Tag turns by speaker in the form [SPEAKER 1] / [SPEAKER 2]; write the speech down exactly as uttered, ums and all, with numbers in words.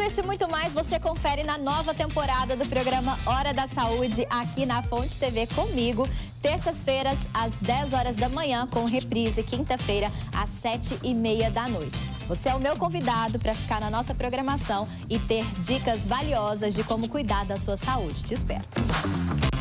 [SPEAKER 1] Tudo isso e muito mais você confere na nova temporada do programa Hora da Saúde aqui na Fonte T V comigo. Terças-feiras às dez horas da manhã com reprise quinta-feira às sete e meia da noite. Você é o meu convidado para ficar na nossa programação e ter dicas valiosas de como cuidar da sua saúde. Te espero.